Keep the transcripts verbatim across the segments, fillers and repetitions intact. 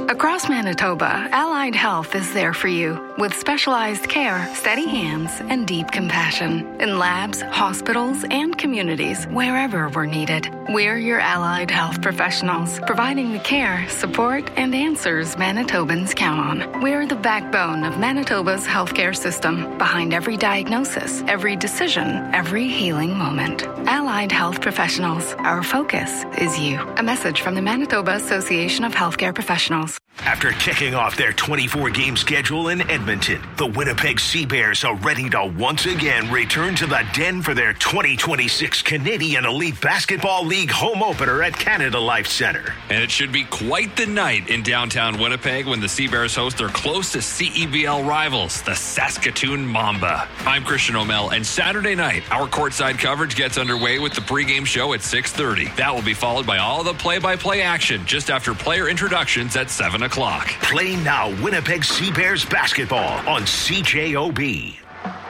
Across Manitoba, Allied Health is there for you with specialized care, steady hands, and deep compassion in labs, hospitals, and communities wherever we're needed. We're your Allied Health professionals, providing the care, support, and answers Manitobans count on. We're the backbone of Manitoba's healthcare system, behind every diagnosis, every decision, every healing moment. Allied Health professionals, our focus is you. A message from the Manitoba Association of Healthcare Professionals. After kicking off their twenty-four game schedule in Edmonton, the Winnipeg Sea Bears are ready to once again return to the Den for their twenty twenty-six Canadian Elite Basketball League home opener at Canada Life Centre. And it should be quite the night in downtown Winnipeg when the Sea Bears host their closest C E B L rivals, the Saskatoon Mamba. I'm Christian O'Mell, and Saturday night, our courtside coverage gets underway with the pregame show at six thirty. That will be followed by all the play-by-play action just after player introductions at seven o'clock. Play now Winnipeg Sea Bears basketball on C J O B.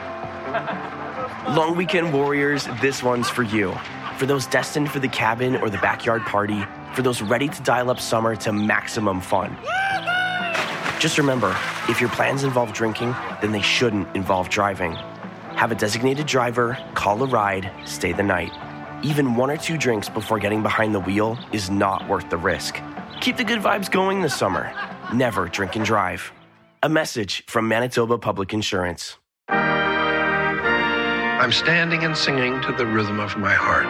Long weekend warriors, this one's for you. For those destined for the cabin or the backyard party, for those ready to dial up summer to maximum fun. Just remember, if your plans involve drinking, then they shouldn't involve driving. Have a designated driver, call a ride, stay the night. Even one or two drinks before getting behind the wheel is not worth the risk. Keep the good vibes going this summer. Never drink and drive. A message from Manitoba Public Insurance. I'm standing and singing to the rhythm of my heart.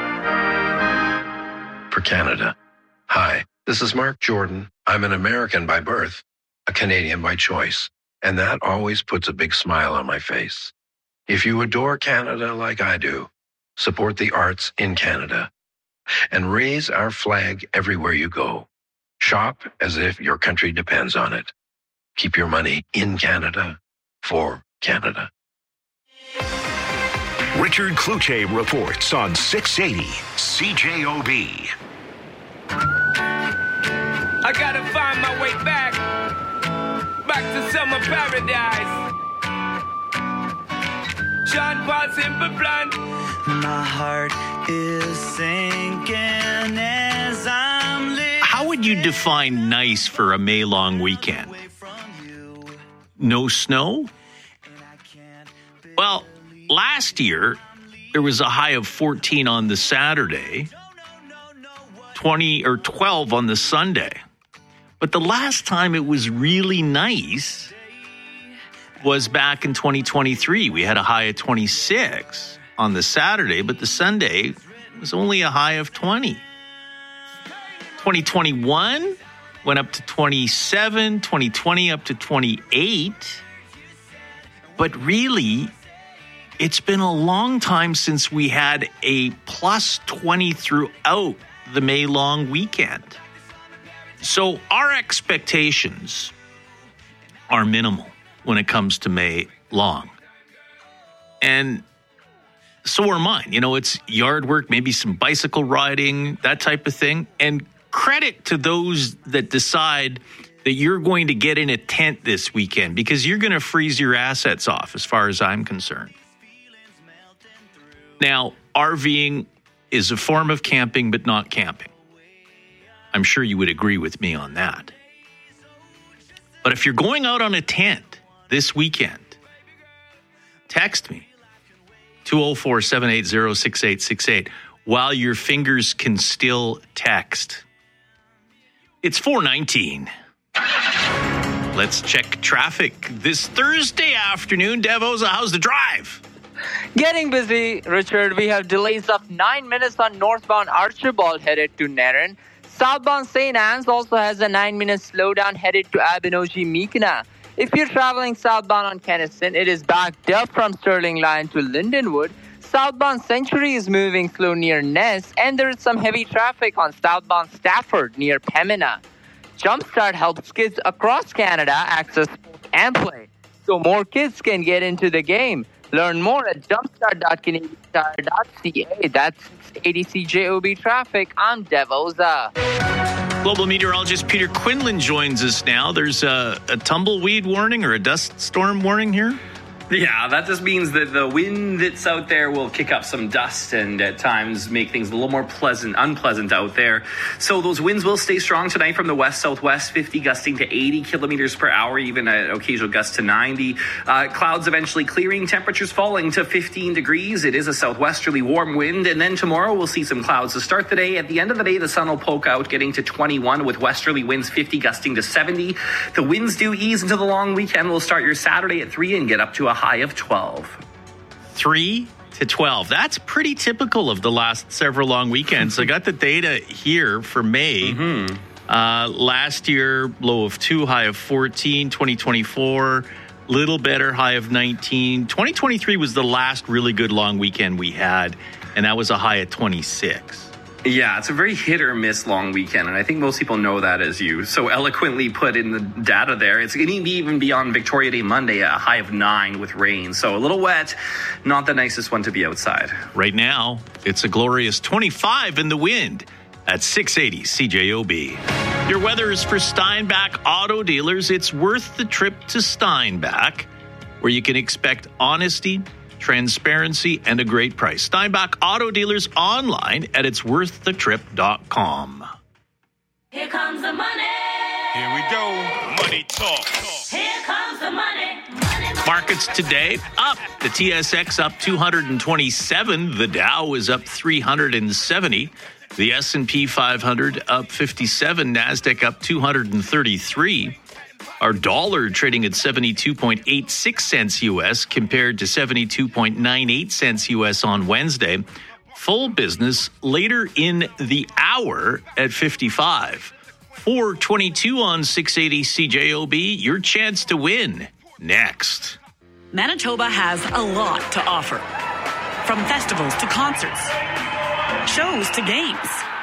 For Canada. Hi, this is Mark Jordan. I'm an American by birth, a Canadian by choice, and that always puts a big smile on my face. If you adore Canada like I do, support the arts in Canada and raise our flag everywhere you go. Shop as if your country depends on it. Keep your money in Canada for Canada. Richard Cloutier reports on six eighty C J O B. I gotta find my way back, back to summer paradise. Sean Paul Simple Plan. My heart is sinking as I'm living. How would you define nice for a May long weekend? No snow? Well, last year, there was a high of fourteen on the Saturday, twenty or twelve on the Sunday. But the last time it was really nice was back in twenty twenty-three. We had a high of twenty-six on the Saturday, but the Sunday was only a high of twenty. twenty twenty-one went up to twenty-seven, twenty twenty up to twenty-eight. But really, it's been a long time since we had a plus twenty throughout the May long weekend. So our expectations are minimal when it comes to May long. And so are mine. You know, it's yard work, maybe some bicycle riding, that type of thing. And credit to those that decide that you're going to get in a tent this weekend because you're going to freeze your assets off as far as I'm concerned. Now, RVing is a form of camping, but not camping. I'm sure you would agree with me on that. But if you're going out on a tent this weekend, text me, two oh four, seven eight zero, six eight six eight, while your fingers can still text. It's four nineteen. Let's check traffic this Thursday afternoon. Devosa, how's the drive? Getting busy, Richard. We have delays of nine minutes on northbound Archibald headed to Nairn. Southbound Saint Anne's also has a nine-minute slowdown headed to Abinogi-Meekina. If you're traveling southbound on Kenniston, it is backed up from Sterling Line to Lindenwood. Southbound Century is moving slow near Ness, and there is some heavy traffic on southbound Stafford near Pembina. Jumpstart helps kids across Canada access sport and play, so more kids can get into the game. Learn more at jumpstart dot canadian tire dot c a. That's six eighty C J O B traffic. I'm Devosa. Global meteorologist Peter Quinlan joins us now. There's a, a tumbleweed warning or a dust storm warning here? Yeah, that just means that the wind that's out there will kick up some dust and at times make things a little more pleasant, unpleasant out there. So those winds will stay strong tonight from the west-southwest, fifty gusting to eighty kilometers per hour, even an occasional gust to ninety. Uh, clouds eventually clearing, temperatures falling to fifteen degrees. It is a southwesterly warm wind. And then tomorrow we'll see some clouds to start the day. At the end of the day, the sun will poke out, getting to twenty-one with westerly winds fifty gusting to seventy. The winds do ease into the long weekend. We'll start your Saturday at three and get up to a high of twelve. three to twelve. That's pretty typical of the last several long weekends. I got the data here for May. Mm-hmm. Uh, last year, low of two, high of fourteen. twenty twenty-four, little better, high of nineteen. twenty twenty-three was the last really good long weekend we had, and that was a high of twenty-six. Yeah, it's a very hit or miss long weekend, and I think most people know that, as you so eloquently put in the data there. It's going to even be on Victoria Day Monday, a high of nine with rain. So a little wet, not the nicest one to be outside. Right now, it's a glorious twenty-five in the wind at six eighty C J O B. Your weather is for Steinbach Auto Dealers. It's worth the trip to Steinbach, where you can expect honesty, transparency, and a great price. Steinbach Auto Dealers online at its worth the trip dot com. Here comes the money. Here we go. Money talk. Here comes the money. Money, money. Markets today up. The T S X up two hundred twenty-seven. The Dow is up three hundred seventy. The S and P five hundred up fifty-seven. NASDAQ up two hundred thirty-three. Our dollar trading at seventy-two point eight six cents U S compared to seventy-two point nine eight cents U S on Wednesday. Full business later in the hour at fifty-five. four twenty-two on six eighty C J O B. Your chance to win next. Manitoba has a lot to offer. From festivals to concerts, shows to games.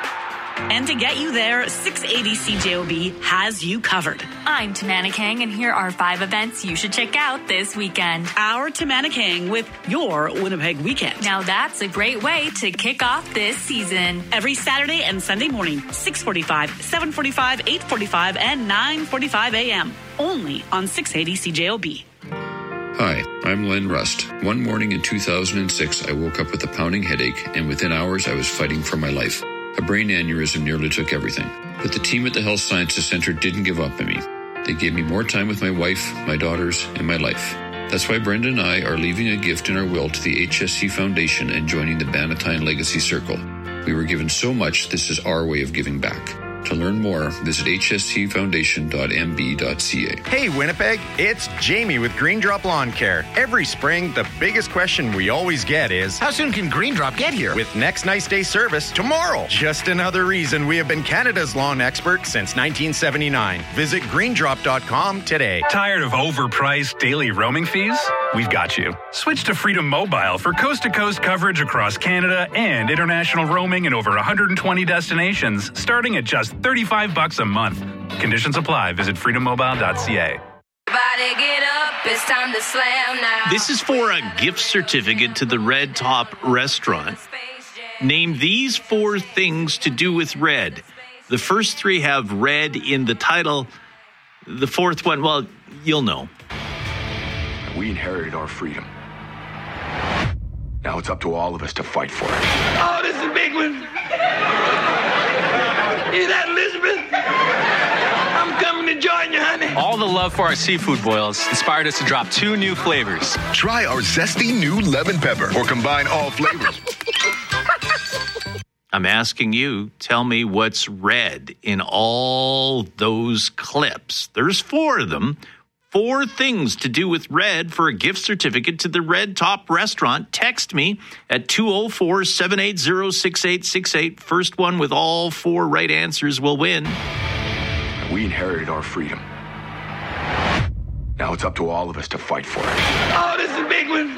And to get you there, six eighty C J O B has you covered. I'm Tamana Kang, and here are five events you should check out this weekend. Our Tamana Kang with your Winnipeg Weekend. Now that's a great way to kick off this season. Every Saturday and Sunday morning, six forty-five, seven forty-five, eight forty-five, and nine forty-five a.m. Only on six eighty C J O B. Hi, I'm Len Rust. One morning in two thousand six, I woke up with a pounding headache, and within hours, I was fighting for my life. A brain aneurysm nearly took everything. But the team at the Health Sciences Center didn't give up on me. They gave me more time with my wife, my daughters, and my life. That's why Brenda and I are leaving a gift in our will to the H S C Foundation and joining the Bannatyne Legacy Circle. We were given so much, this is our way of giving back. To learn more, visit h s c foundation dot m b dot c a. Hey Winnipeg, it's Jamie with Green Drop Lawn Care. Every spring, the biggest question we always get is, how soon can Green Drop get here? With next nice day service tomorrow. Just another reason we have been Canada's lawn expert since nineteen seventy-nine. Visit green drop dot com today. Tired of overpriced daily roaming fees? We've got you. Switch to Freedom Mobile for coast-to-coast coverage across Canada and international roaming in over one hundred twenty destinations, starting at just thirty-five bucks a month. Conditions apply. Visit freedom mobile dot c a. Everybody get up, it's time to slam now. This is for a gift certificate to the Red Top Restaurant. Name these four things to do with red. The first three have red in the title. The fourth one, well, you'll know. We inherited our freedom. Now it's up to all of us to fight for it. Oh, this is a big one. Is that Elizabeth? I'm coming to join you, honey. All the love for our seafood boils inspired us to drop two new flavors. Try our zesty new lemon pepper or combine all flavors. I'm asking you, tell me what's red in all those clips. There's four of them. Four things to do with red for a gift certificate to the Red Top Restaurant. Text me at two oh four, seven eight zero, six eight six eight. First one with all four right answers will win. We inherited our freedom. Now it's up to all of us to fight for it. Oh, this is a big one.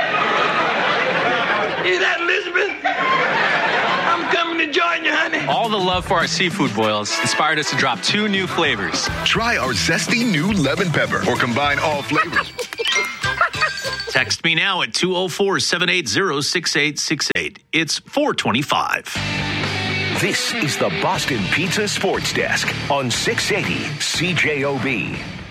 Is that Elizabeth? I'm coming to join you, honey. All the love for our seafood boils inspired us to drop two new flavors. Try our zesty new lemon pepper or combine all flavors. Text me now at two oh four, seven eight zero, six eight six eight. It's four twenty-five. This is the Boston Pizza Sports Desk on six eighty C J O B.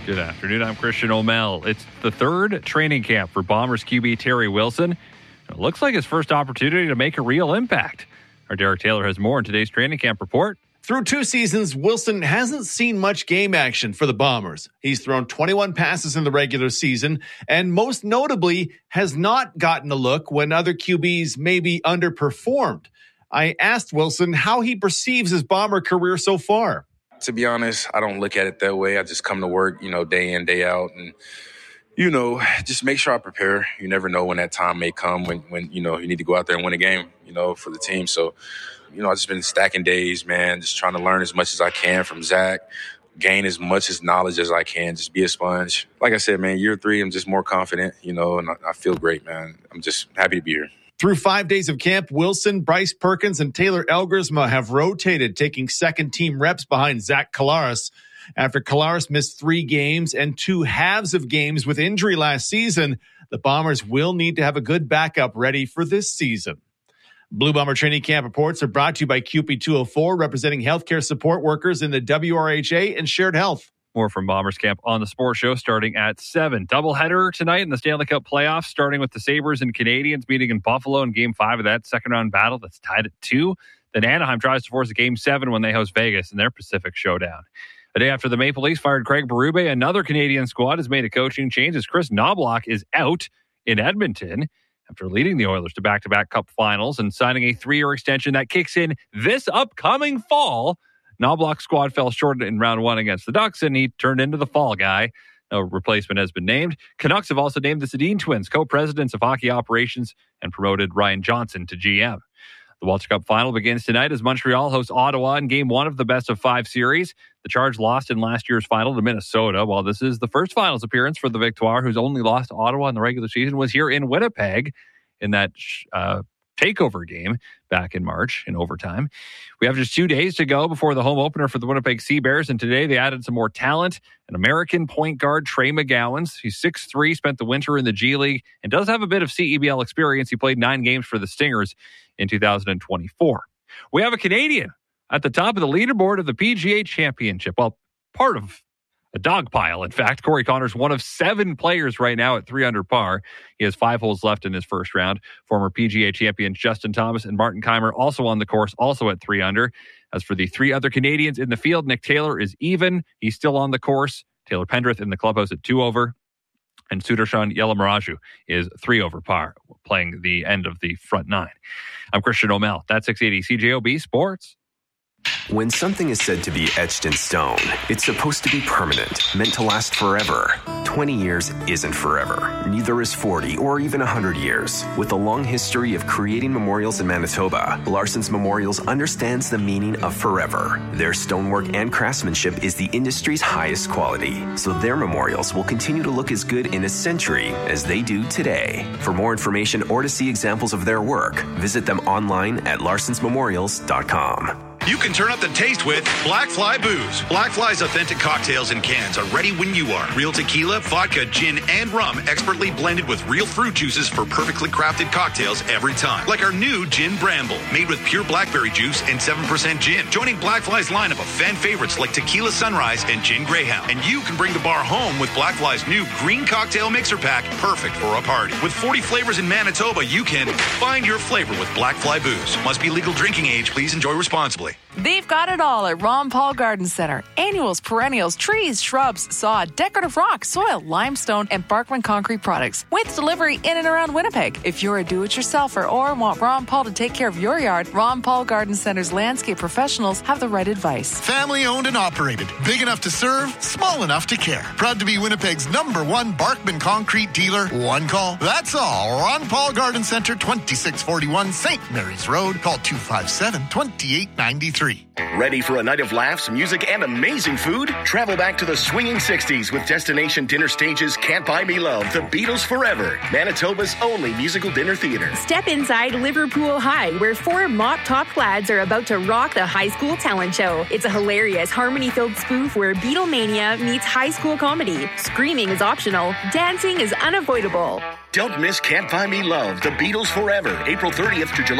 Good afternoon. I'm Christian O'Mel. It's the third training camp for Bombers Q B Terry Wilson. It looks like his first opportunity to make a real impact. Our Derek Taylor has more in today's training camp report. Through two seasons, Wilson hasn't seen much game action for the Bombers. He's thrown twenty-one passes in the regular season, and most notably, has not gotten a look when other Q Bs maybe underperformed. I asked Wilson how he perceives his Bomber career so far. To be honest, I don't look at it that way. I just come to work, you know, day in, day out, and, you know, just make sure I prepare. You never know when that time may come when, when, you know, you need to go out there and win a game, you know, for the team. So, you know, I've just been stacking days, man, just trying to learn as much as I can from Zach, gain as much as knowledge as I can, just be a sponge. Like I said, man, year three, I'm just more confident, you know, and I, I feel great, man. I'm just happy to be here. Through five days of camp, Wilson, Bryce Perkins, and Taylor Elgersma have rotated, taking second-team reps behind Zach Collaros. After Collaros missed three games and two halves of games with injury last season, the Bombers will need to have a good backup ready for this season. Blue Bomber Training Camp reports are brought to you by Q P two oh four, representing healthcare support workers in the W R H A and Shared Health. More from Bombers Camp on the Sports Show starting at seven. Doubleheader tonight in the Stanley Cup playoffs, starting with the Sabres and Canadiens meeting in Buffalo in Game five of that second-round battle that's tied at two. Then Anaheim tries to force a Game seven when they host Vegas in their Pacific Showdown. A day after the Maple Leafs fired Craig Berube, another Canadian squad has made a coaching change as Chris Knobloch is out in Edmonton after leading the Oilers to back-to-back Cup finals and signing a three-year extension that kicks in this upcoming fall. Knobloch's squad fell short in round one against the Ducks, and he turned into the fall guy. No replacement has been named. Canucks have also named the Sedin twins co-presidents of hockey operations and promoted Ryan Johnson to G M. The Walter Cup final begins tonight as Montreal hosts Ottawa in game one of the best of five series. The Charge lost in last year's final to Minnesota, while this is the first finals appearance for the Victoire, who's only lost to Ottawa in the regular season, was here in Winnipeg in that uh, takeover game back in March in overtime. We have just two days to go before the home opener for the Winnipeg Sea Bears, and today they added some more talent. An American point guard, Trey McGowans. He's six three, spent the winter in the G League, and does have a bit of C E B L experience. He played nine games for the Stingers in two thousand twenty-four. We have a Canadian at the top of the leaderboard of the P G A Championship. Well, part of a dog pile, in fact. Corey Connors, one of seven players right now at three under par. He has five holes left in his first round. Former P G A champions Justin Thomas and Martin Keimer also on the course, also at three under. As for the three other Canadians in the field, Nick Taylor is even. He's still on the course. Taylor Pendrith in the clubhouse at two over. And Sudarshan Yelamaraju is three over par, playing the end of the front nine. I'm Christian O'Mel. That's six eighty C J O B Sports. When something is said to be etched in stone, it's supposed to be permanent, meant to last forever. twenty years isn't forever. Neither is forty or even one hundred years. With a long history of creating memorials in Manitoba, Larson's Memorials understands the meaning of forever. Their stonework and craftsmanship is the industry's highest quality, so their memorials will continue to look as good in a century as they do today. For more information or to see examples of their work, visit them online at larsons memorials dot com. You can turn up the taste with Black Fly Booze. Black Fly's authentic cocktails and cans are ready when you are. Real tequila, vodka, gin, and rum expertly blended with real fruit juices for perfectly crafted cocktails every time. Like our new Gin Bramble, made with pure blackberry juice and seven percent gin. Joining Black Fly's lineup of fan favorites like Tequila Sunrise and Gin Greyhound. And you can bring the bar home with Black Fly's new Green Cocktail Mixer Pack, perfect for a party. With forty flavors in Manitoba, you can find your flavor with Black Fly Booze. Must be legal drinking age. Please enjoy responsibly. They've got it all at Ron Paul Garden Center. Annuals, perennials, trees, shrubs, sod, decorative rock, soil, limestone, and Barkman concrete products with delivery in and around Winnipeg. If you're a do-it-yourselfer or want Ron Paul to take care of your yard, Ron Paul Garden Center's landscape professionals have the right advice. Family owned and operated. Big enough to serve, small enough to care. Proud to be Winnipeg's number one Barkman concrete dealer. One call. That's all. Ron Paul Garden Center, twenty-six forty-one Saint Mary's Road. Call two five seven, two eight nine three. Ready for a night of laughs, music, and amazing food? Travel back to the swinging sixties with Destination Dinner Stage's Can't Buy Me Love, The Beatles Forever, Manitoba's only musical dinner theater. Step inside Liverpool High, where four mop-top lads are about to rock the high school talent show. It's a hilarious, harmony-filled spoof where Beatlemania meets high school comedy. Screaming is optional. Dancing is unavoidable. Don't miss Can't Buy Me Love, The Beatles Forever, April thirtieth to July